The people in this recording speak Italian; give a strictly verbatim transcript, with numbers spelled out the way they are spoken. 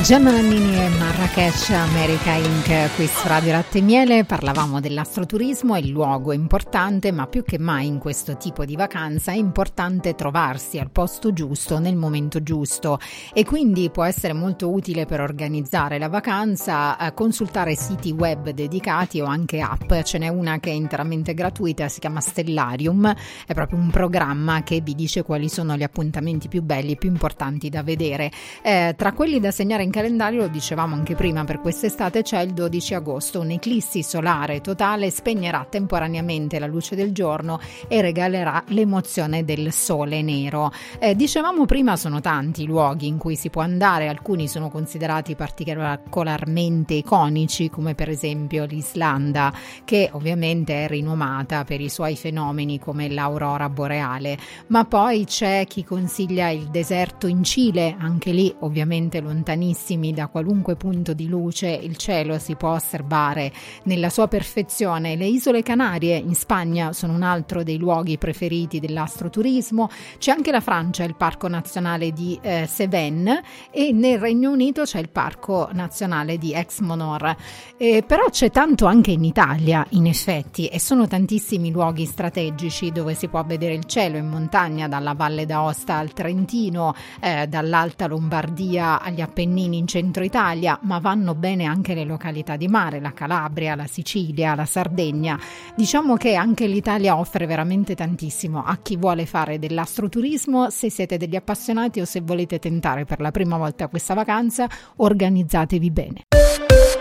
Gemma Nannini e Marrakesh America Incorporated qui su Radio Latte e Miele. Parlavamo dell'astroturismo, è il luogo importante, ma più che mai in questo tipo di vacanza è importante trovarsi al posto giusto nel momento giusto, e quindi può essere molto utile per organizzare la vacanza eh, consultare siti web dedicati o anche app. Ce n'è una che è interamente gratuita, si chiama Stellarium, è proprio un programma che vi dice quali sono gli appuntamenti più belli e più importanti da vedere. Eh, tra quelli da segnare in calendario, lo dicevamo anche prima, per quest'estate c'è il dodici agosto, un'eclissi solare totale spegnerà temporaneamente la luce del giorno e regalerà l'emozione del sole nero. Eh, dicevamo prima, sono tanti i luoghi in cui si può andare, alcuni sono considerati particolarmente iconici, come per esempio l'Islanda, che ovviamente è rinomata per i suoi fenomeni come l'aurora boreale, ma poi c'è chi consiglia il deserto in Cile, anche lì ovviamente lontanissimi da qualunque punto di luce il cielo si può osservare nella sua perfezione. Le isole Canarie in Spagna sono un altro dei luoghi preferiti dell'astroturismo. C'è anche la Francia, il parco nazionale di eh, Cévennes, e nel Regno Unito c'è il parco nazionale di Exmonor. Eh, però c'è tanto anche in Italia, in effetti, e sono tantissimi luoghi strategici dove si può vedere il cielo in montagna, dalla Valle d'Aosta al Trentino, eh, dall'Alta Lombardia agli Appennini in centro Italia, ma vanno bene anche le località di mare, la Calabria, la Sicilia, la Sardegna. Diciamo che anche l'Italia offre veramente tantissimo a chi vuole fare dell'astroturismo. Se siete degli appassionati o se volete tentare per la prima volta questa vacanza, organizzatevi bene.